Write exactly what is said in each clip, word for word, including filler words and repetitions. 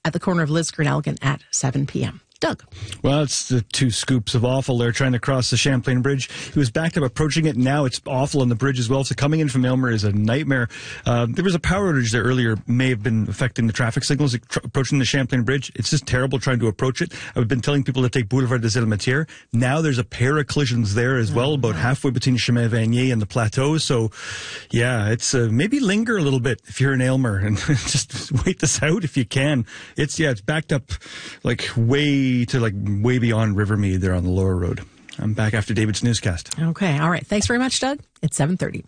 at the corner of Lisgar and Elgin at seven p.m. Doug. Well, it's the two scoops of awful there trying to cross the Champlain Bridge. He was backed up approaching it. Now it's awful on the bridge as well. So coming in from Aylmer is a nightmare. Uh, there was a power outage there earlier, may have been affecting the traffic signals tr- approaching the Champlain Bridge. It's just terrible trying to approach it. I've been telling people to take Boulevard des Ilmetières. Now there's a pair of collisions there as well, about halfway between Chemin Vanier and the Plateau. So, yeah, it's uh, maybe linger a little bit if you're in Aylmer and just wait this out if you can. It's, yeah, it's backed up like way to like way beyond Rivermead there on the lower road. I'm back after David's newscast. Okay. All right. Thanks very much, Doug. It's seven thirty.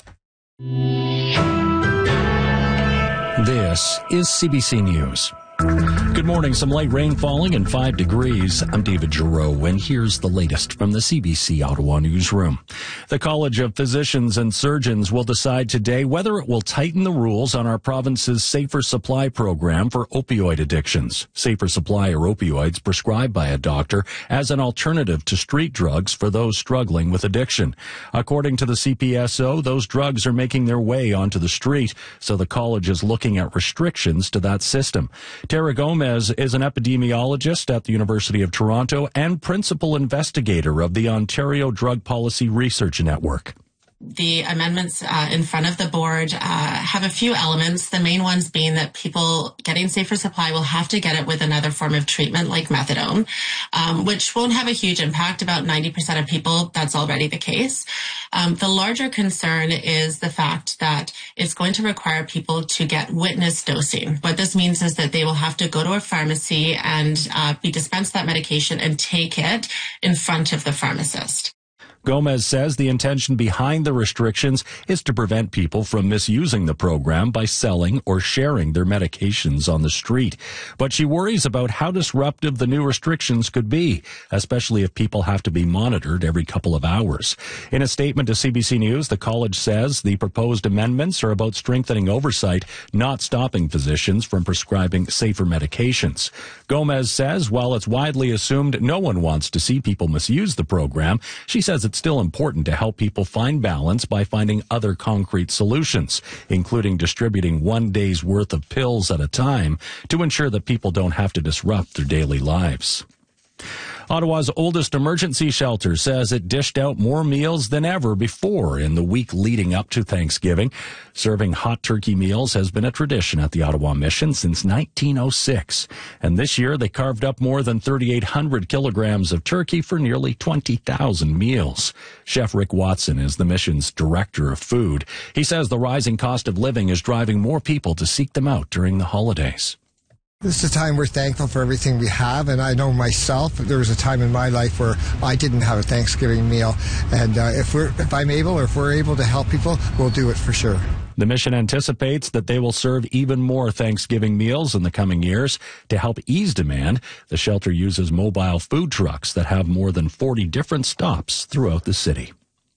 This is C B C News. Good morning. Some light rain falling and five degrees. I'm David Giroux, and here's the latest from the C B C Ottawa newsroom. The College of Physicians and Surgeons will decide today whether it will tighten the rules on our province's Safer Supply program for opioid addictions. Safer Supply are opioids prescribed by a doctor as an alternative to street drugs for those struggling with addiction. According to the C P S O, those drugs are making their way onto the street, so the college is looking at restrictions to that system. Tara Gomez is an epidemiologist at the University of Toronto and principal investigator of the Ontario Drug Policy Research Network. The amendments uh, in front of the board uh, have a few elements, the main ones being that people getting Safer Supply will have to get it with another form of treatment like methadone, um, which won't have a huge impact. About ninety percent of people, that's already the case. Um, the larger concern is the fact that it's going to require people to get witness dosing. What this means is that they will have to go to a pharmacy and uh, be dispensed that medication and take it in front of the pharmacist. Gomez says the intention behind the restrictions is to prevent people from misusing the program by selling or sharing their medications on the street. But she worries about how disruptive the new restrictions could be, especially if people have to be monitored every couple of hours. In a statement to C B C News, the college says the proposed amendments are about strengthening oversight, not stopping physicians from prescribing safer medications. Gomez says while it's widely assumed no one wants to see people misuse the program, she says it's still important to help people find balance by finding other concrete solutions, including distributing one day's worth of pills at a time to ensure that people don't have to disrupt their daily lives. Ottawa's oldest emergency shelter says it dished out more meals than ever before in the week leading up to Thanksgiving. Serving hot turkey meals has been a tradition at the Ottawa Mission since nineteen oh six. And this year they carved up more than thirty-eight hundred kilograms of turkey for nearly twenty thousand meals. Chef Rick Watson is the mission's director of food. He says the rising cost of living is driving more people to seek them out during the holidays. This is a time we're thankful for everything we have, and I know myself, there was a time in my life where I didn't have a Thanksgiving meal, and uh, if we're, if I'm able or if we're able to help people, we'll do it for sure. The mission anticipates that they will serve even more Thanksgiving meals in the coming years. To help ease demand, the shelter uses mobile food trucks that have more than forty different stops throughout the city.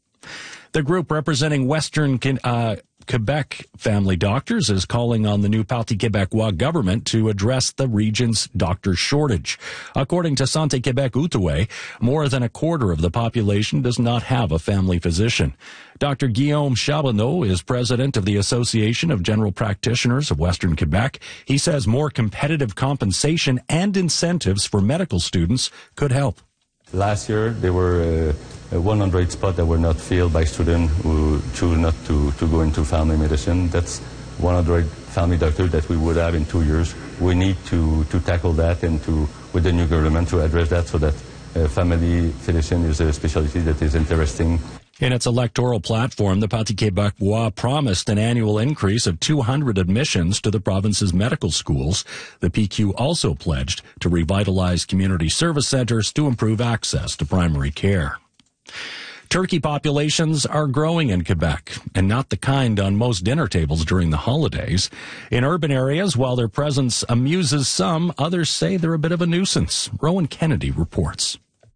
The group representing Western uh, Quebec family doctors is calling on the new Parti Québécois government to address the region's doctor shortage. According to Santé Québec Outaouais, more than a quarter of the population does not have a family physician. Doctor Guillaume Charbonneau is president of the Association of General Practitioners of Western Quebec. He says more competitive compensation and incentives for medical students could help. Last year, there were uh, one hundred spots that were not filled by students who chose not to, to go into family medicine. That's one hundred family doctors that we would have in two years. We need to, to tackle that and to, with the new government, to address that so that uh, family physician is a specialty that is interesting. In its electoral platform, the Parti Québécois promised an annual increase of two hundred admissions to the province's medical schools. The P Q also pledged to revitalize community service centers to improve access to primary care. Turkey populations are growing in Quebec, and not the kind on most dinner tables during the holidays. In urban areas, while their presence amuses some, others say they're a bit of a nuisance. Rowan Kennedy reports.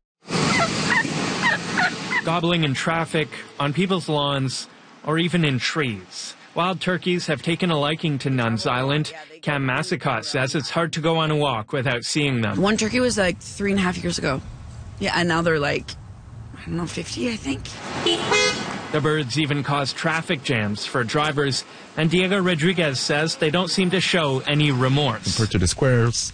Gobbling in traffic, on people's lawns, or even in trees. Wild turkeys have taken a liking to Nuns Island. Cam Massicott says it's hard to go on a walk without seeing them. One turkey was like three and a half years ago. Yeah, and now they're like, I don't know, fifty, I think. The birds even cause traffic jams for drivers, and Diego Rodriguez says they don't seem to show any remorse. Compared to the squirrels,